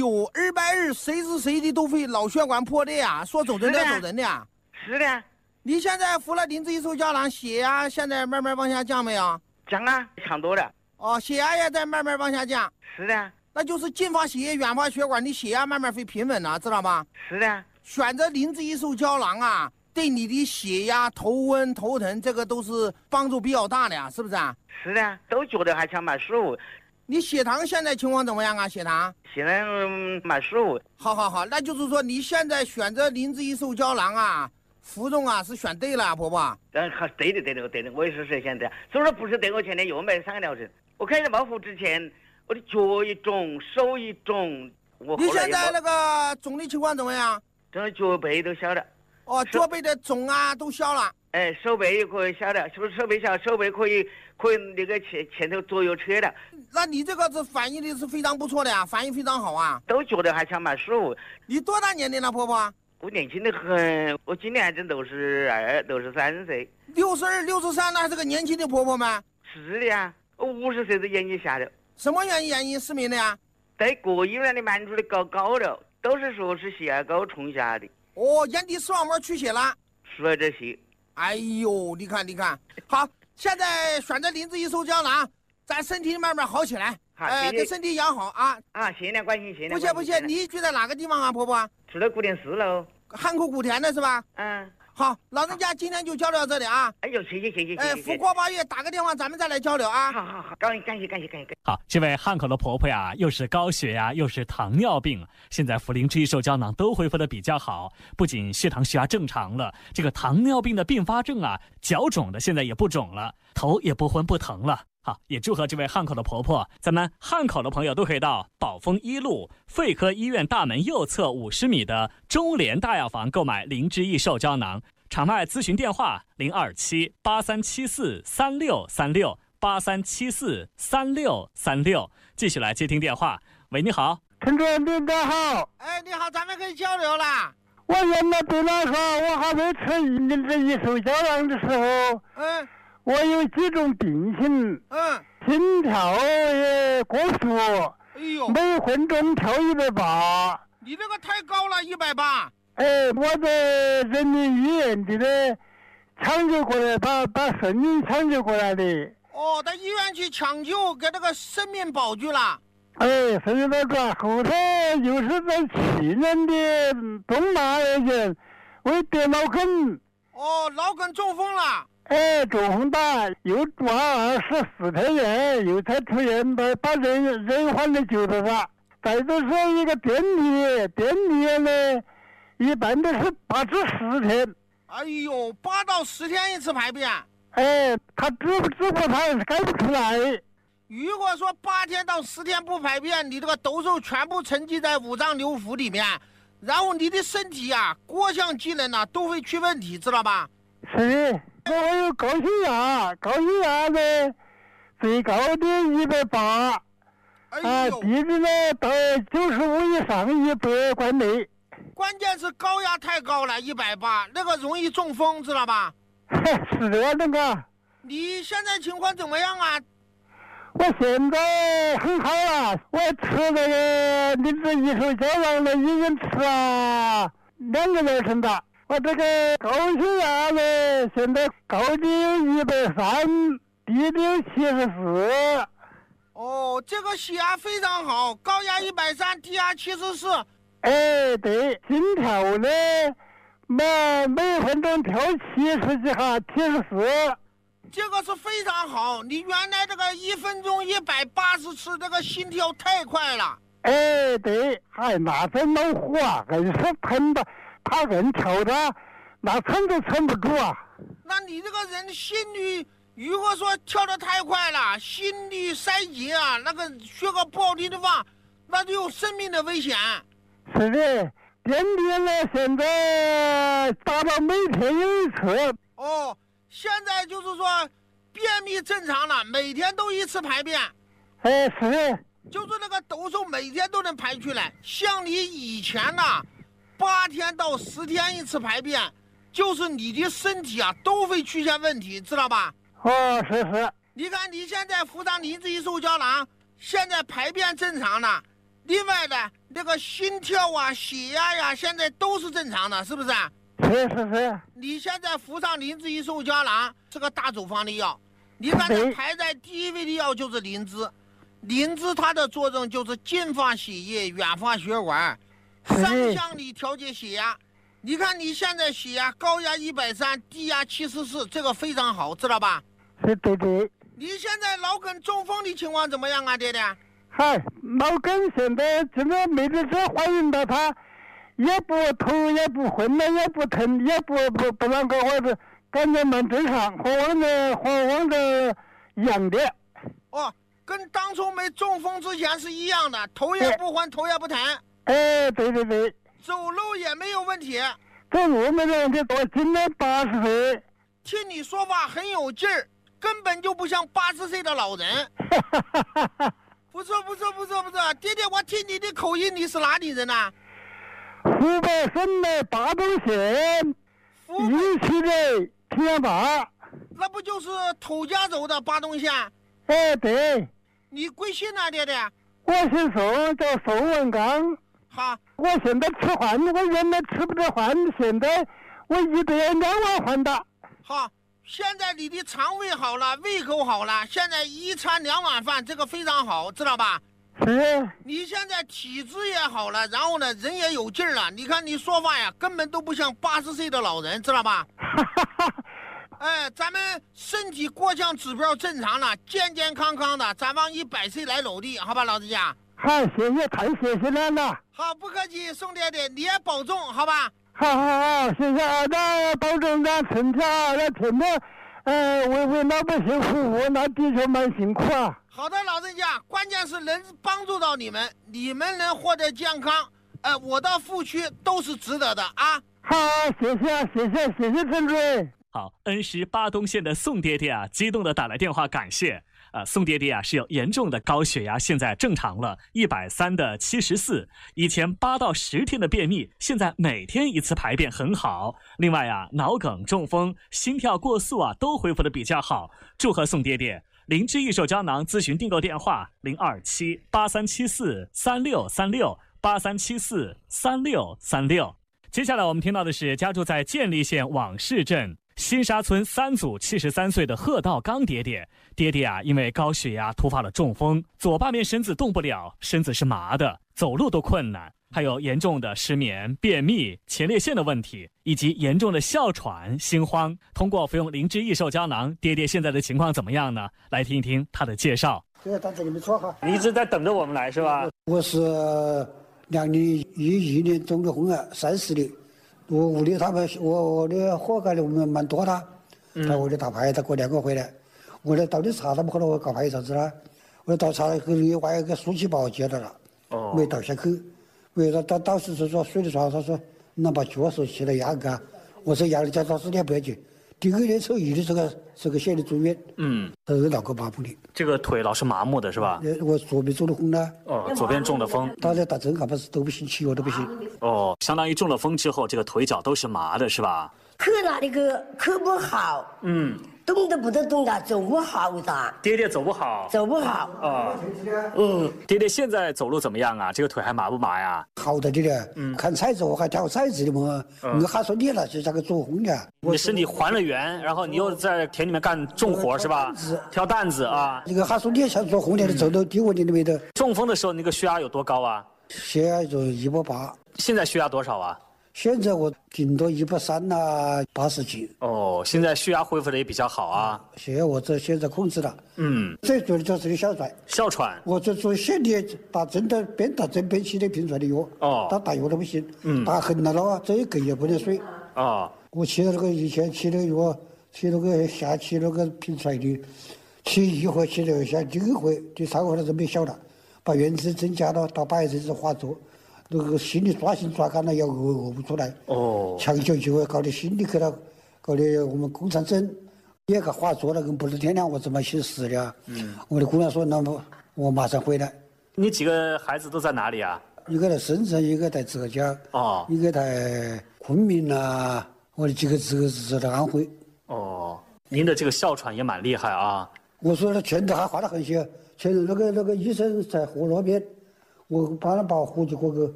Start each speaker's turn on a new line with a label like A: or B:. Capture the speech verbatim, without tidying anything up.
A: 呦，二百二随时随地都会脑血管破裂啊，说走人的走人的呀。
B: 是的。
A: 你现在服了灵芝益寿胶囊，血压现在慢慢往下降没有？
B: 降啊，降多了。
A: 哦，血压也在慢慢往下降。
B: 是的。
A: 那就是近发血液、远发血管，你血压慢慢会平稳了，知道吗？
B: 是的。
A: 选择灵芝益寿胶囊啊，对你的血压、头昏、头疼，这个都是帮助比较大的呀，是不是啊？
B: 是的，都觉得还想蛮舒服。
A: 你血糖现在情况怎么样啊？血糖？
B: 现在嗯蛮舒服。
A: 好好好，那就是说你现在选择灵芝益寿胶囊啊，服用啊是选对了啊，婆婆。
B: 嗯，好，对的对的对的，我也是是现在。所以说不是对我前天又买三个疗程，我开始冒服之前，我的脚一肿，手一肿。我
A: 你现在那个肿的情况怎么样？
B: 这个脚背都消了。
A: 哦，脚背的肿啊都消了。
B: 哎，手背也可以消了，是不是手背消？手背可以可以那个前前头左右扯了。
A: 那你这个是反应的是非常不错的呀，反应非常好啊。
B: 都觉得还想蛮舒服。
A: 你多大年龄了，婆婆？
B: 我年轻的很，我今年还真六十二、六十三岁。
A: 六十二、六十三，那还是个年轻的婆婆吗？
B: 是的呀，我五十岁都眼睛瞎了。
A: 什么原因眼睛失明的呀？
B: 在各医院里满出的高高了，都是说是血压高冲下的。
A: 哦，眼底视网膜出血了。
B: 说这些。
A: 哎呦，你看你看，好，现在选择灵芝益寿胶囊，咱身体慢慢好起来。
B: 好，
A: 哎，给身体养好啊。
B: 啊，谢谢关心，谢谢。
A: 不谢不谢，你住在哪个地方啊，婆婆？
B: 住在古田四楼。
A: 汉口古田的是吧？
B: 嗯。
A: 好，老人家今天就交流到这里啊！
B: 哎呦，谢谢谢谢谢谢！
A: 哎，福过八月打个电话，咱们再来交流啊！
B: 好好好，感感谢感谢感谢。
C: 好，这位汉口的婆婆呀，又是高血压，又是糖尿病，现在茯苓益寿胶囊都恢复的比较好，不仅血糖血压正常了，这个糖尿病的并发症啊，脚肿的现在也不肿了，头也不昏不疼了。好，也祝贺这位汉口的婆婆，咱们汉口的朋友都可以到宝丰一路肺科医院大门右侧五十米的中联大药房购买灵芝益寿胶囊。场外咨询电话零二七八三七四三六三六八三七四三六三六，继续来接听电话。喂，你好，
D: 陈主任领导好。
A: 哎，你好，咱们可以交流啦。
D: 我原来对那个我还没吃灵芝益寿胶囊的时候，
A: 嗯，
D: 我有几种病情，
A: 嗯，
D: 心跳也过速，
A: 哎呦，
D: 每分钟跳一百八。
A: 你这个太高了，一百八。
D: 哎，我在人民医院的呢，抢救过来，把把生命抢救过来的。
A: 哦，到医院去抢救，给那个生命保住了。
D: 哎，生命保住，后头又是在去年的冬腊二月，我得脑梗。
A: 哦，脑梗中风了。
D: 哎，中风打，又住二十四天院，又才出院，把把人人寰的救到了。再就是一个点滴，点滴呢。一般都是八至十天。
A: 哎呦，八到十天一次排便。
D: 哎，他只不只不过他是改不出来。
A: 如果说八天到十天不排便，你这个毒素全部沉积在五脏六腑里面，然后你的身体啊，各项机能啊都会出问题，知道吧？
D: 是，我有高血压，高血压呢最高的一百八，啊，低的呢到九十五以上一百关内。
A: 关键是高压太高了，一百八，那个容易中风，知道吧？
D: 是的，那个。
A: 你现在情况怎么样啊？
D: 我现在很好了，我吃那个灵芝益寿胶囊呢，已经吃了两个疗程了。我这个高血压呢，现在高的有一百三，低的有七十四。
A: 哦，这个血压非常好，高压一百三，低压七十四。
D: 哎，对，心跳呢，每每分钟跳七十几下，七十四，
A: 这个是非常好。你原来这个一分钟一百八十次，这个心跳太快了。
D: 哎，对，哎，那真恼火啊，硬是撑的，他硬跳的，那撑都撑不住啊。
A: 那你这个人心率，如果说跳得太快了，心率衰竭啊，那个血管不好听的话，那就有生命的危险。
D: 是的，点滴呢，现在达到每天有一次。
A: 哦，现在就是说便秘正常了，每天都一次排便。
D: 哎，是的，
A: 就是那个毒素每天都能排出来。像你以前呢，八天到十天一次排便，就是你的身体啊都会出现问题，知道吧？
D: 哦，是是。
A: 你看你现在服上灵芝益寿胶囊，现在排便正常了。另外呢， 那个心跳啊、血压呀，现在都是正常的，是不是？
D: 是是是。
A: 你现在服上灵芝益寿胶囊是个大处方的药，你看它排在第一位的药就是灵芝。灵芝它的作用就是净化血液、软化血管，双向里调节血压。你看你现在血压高压一百三，低压七十四，这个非常好，知道吧？
D: 是对对。
A: 你现在脑梗中风的情况怎么样啊，爹爹？
D: 嗨，脑梗现在真的没得这怀孕到他。也不头也不昏了，也不疼，也不不不啷个，我是感觉蛮正常，和往的和往的一样的。
A: 哦，跟当初没中风之前是一样的，头也不昏，头也不疼。
D: 哎，对对对。
A: 走路也没有问题。
D: 走路没问题，我今年八十岁。
A: 听你说话很有劲儿，根本就不像八十岁的老人。不错不错不错不错，爹爹，我听你的口音，你是哪里人呐、啊？
D: 湖北省的巴东县一区的平坝。
A: 那不就是土家州的巴东县？
D: 哎，对。
A: 你贵姓啊，爹爹？
D: 我姓宋，叫宋文刚。
A: 好。
D: 我现在吃饭，我原来吃不得饭，现在我一个月两碗饭的。
A: 好，现在你的肠胃好了，胃口好了，现在一餐两碗饭，这个非常好，知道吧？
D: 是。
A: 你现在体质也好了，然后呢，人也有劲儿了。你看你说话呀，根本都不像八十岁的老人，知道吧？哎，咱们身体各项指标正常了，健健康康的，咱往一百岁来努力，好吧，老子家。
D: 好，谢谢，太谢谢了了。
A: 好，不客气，宋爹爹，你也保重，好吧？
D: 好好好，谢谢啊，那保重咱身体啊，那天天，呃，为为老百姓服务，那的确蛮辛苦啊。
A: 好的，老人家，关键是能帮助到你们，你们能获得健康，呃，我的付出都是值得的啊。
D: 好，谢谢，谢谢，谢谢陈主任。
C: 好，恩施巴东县的宋爹爹啊，激动的打来电话感谢。呃，宋爹爹啊是有严重的高血压，现在正常了，一百三的七十四，以前八到十天的便秘，现在每天一次排便很好。另外啊，脑梗、中风、心跳过速啊都恢复的比较好。祝贺宋爹爹！灵芝益寿胶囊咨询订购电话：零二七八三七四三六三六八三七四三六三六。接下来我们听到的是家住在建利县网市镇新沙村三组七十三岁的贺道刚爹爹。爹爹啊，因为高血压突发了中风，左半边身子动不了，身子是麻的，走路都困难，还有严重的失眠、便秘、前列腺的问题，以及严重的哮喘、心慌。通过服用灵芝益寿胶囊，爹爹现在的情况怎么样呢？来听一听他的介绍。
D: 这个到这里面说哈，
C: 你一直在等着我们来是吧？
D: 我是两零一一年中的风啊，三十的。我屋里他们，我我的伙计的我们蛮多的，在屋里打牌，他过两个回来。我来倒的茶，他们可能我搞牌啥子啦？我倒茶和另外一个书记把我接到了，哦，没倒下去。为了当当时是说睡的床，他说能把脚手起来压个，我说压了加长时间不要紧。第二年抽一的这个这个县里住院，嗯，都是脑壳麻木的。
C: 这个腿老是麻木的是吧？
D: 我左边中了风呢。
C: 哦，左边中了风。
D: 大家打针看不是都不行，起药都不行。
C: 哦，相当于中了风之后，这个腿脚都是麻的是吧？
E: 去那里个去不好，嗯，动都不得动的，走不好的。
C: 爹爹走不好，
E: 走不好。
C: 哦，嗯，爹爹现在走路怎么样啊？这个腿还麻不麻呀？
D: 好的的，嗯，看菜子我还挑菜子的嘛，我还说你了就这个做红的。
C: 你身体还了原，然后你又在田里面干重活是吧？挑担子啊。
D: 这个还说你想做红的，走到低温的都没得。
C: 中风的时候那个血压有多高啊？
D: 血压就一百八。
C: 现在血压多少啊？
D: 现在我顶多一百三呐，八十几。
C: 哦，现在血压恢复的也比较好啊。
D: 血压我这现在控制了。嗯。最主要就是哮喘。
C: 哮喘。
D: 我就做县里打针的，边打针边吃的平传的药。哦。打打药都不行。嗯。打狠了了，这一个月不能睡。哦。我吃了那个以前吃那个药，吃那个下吃那个平传的，吃一回吃了下，第二回第三回了就没效了，把原子增加了，到八月份是化作。那个心里抓心抓肝了，要饿饿不出来。哦。长久就会搞得心里去了，搞得我们工厂针也给化作了，跟不是天亮我怎么去死的？嗯。我的姑娘说：“那么我马上回来。”
C: 你几个孩子都在哪里啊？
D: 一个在深圳，一个在浙江。哦。一个在昆明啊，我的几个侄子是在安徽。
C: 哦。您的这个哮喘也蛮厉害啊。
D: 我说的拳头还画得很些，前那个那个医生在河那边。 我帮他把户籍给我给